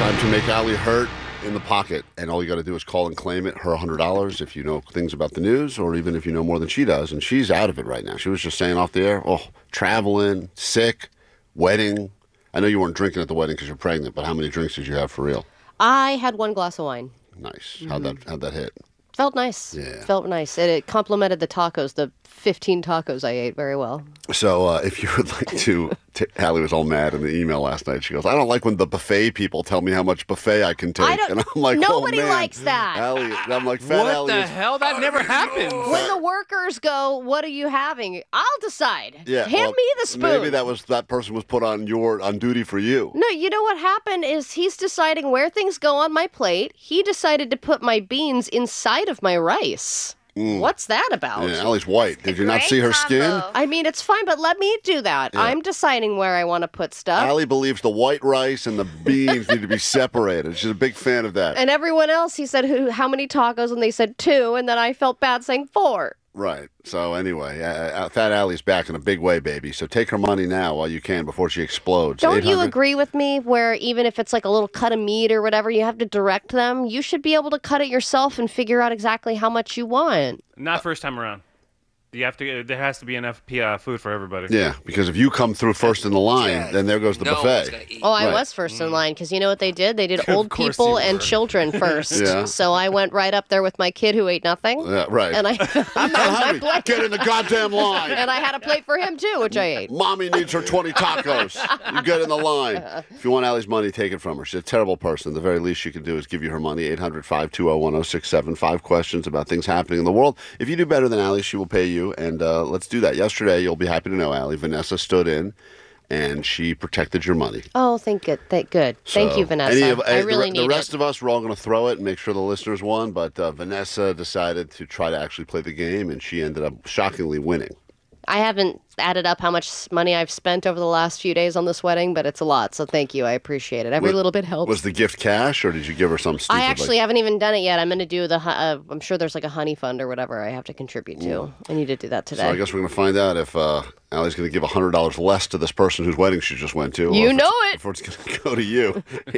Time to make Allie hurt in the pocket, and all you got to do is call and claim it, her $100 if you know things about the news, or even if you know more than she does, and she's out of it right now. She was just saying off the air, traveling, sick, wedding. I know you weren't drinking at the wedding because you're pregnant, but how many drinks did you have for real? I had one glass of wine. Nice. How'd that hit? Felt nice. Yeah. Felt nice. It complemented the tacos, the 15 tacos I ate very well. So if you would like to, Allie was all mad in the email last night. She goes, I don't like when the buffet people tell me how much buffet I can take. And I'm like, nobody man. likes that. Allie, I'm like, fat what Allie the is- hell? That never happens. When the workers go, what are you having? I'll decide. Yeah, Hand me the spoon. Maybe that person was put on duty for you. No, you know what happened is he's deciding where things go on my plate. He decided to put my beans inside of my rice. What's that about? Yeah, Allie's white. Did you not see her skin? I mean, it's fine, but let me do that. Yeah. I'm deciding where I want to put stuff. Allie believes the white rice and the beans need to be separated. She's a big fan of that. And everyone else, he said, how many tacos? And they said 2, and then I felt bad saying 4. Right. So anyway, Fat Allie's back in a big way, baby. So take her money now while you can before she explodes. Don't you 800 agree with me where even if it's like a little cut of meat or whatever, you have to direct them? You should be able to cut it yourself and figure out exactly how much you want. Not first time around. You have to. There has to be enough food for everybody. Yeah, because if you come through first in the line, then there goes the No one's buffet. gonna eat. Oh, I Right. was first in line because you know what they did? They did Of old course people you and were. children first. Yeah. So I went right up there with my kid who ate nothing. Yeah, right. And I I'm not hungry. Get in the goddamn line. and I had a plate for him too, which I ate. Mommy needs her 20 tacos. You get in the line. If you want Allie's money, take it from her. She's a terrible person. The very least she can do is give you her money. 800-520-1067. 5 questions about things happening in the world. If you do better than Allie, she will pay you. And let's do that. Yesterday, you'll be happy to know, Allie, Vanessa stood in and she protected your money. Oh, thank you, So, Vanessa. I really need the rest it. of us, we're all going to throw it and make sure the listeners won. But Vanessa decided to try to actually play the game, and she ended up shockingly winning. I haven't added up how much money I've spent over the last few days on this wedding, but it's a lot. So thank you. I appreciate it. Every little bit helps. Was the gift cash, or did you give her some stupid? I actually haven't even done it yet. I'm going to do I'm sure there's like a honey fund or whatever I have to contribute to. I need to do that today. So I guess we're going to find out if Allie's going to give $100 less to this person whose wedding she just went to. You know it. Before it's going to go to you.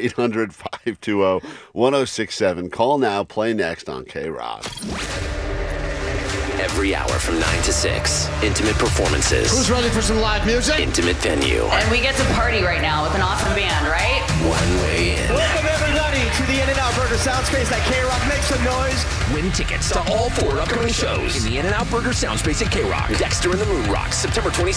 800-520-1067. Call now. Play next on K-Rock. Every hour from 9 to 6. Intimate performances. Who's ready for some live music? Intimate venue. And we get to party right now with an awesome band, right? One way in. Welcome everybody to the In-N-Out Burger Soundspace at K-Rock. Make some noise. Win tickets to all 4 upcoming shows in the In-N-Out Burger Soundspace at K-Rock. Dexter and the Moon Rocks, September 26th.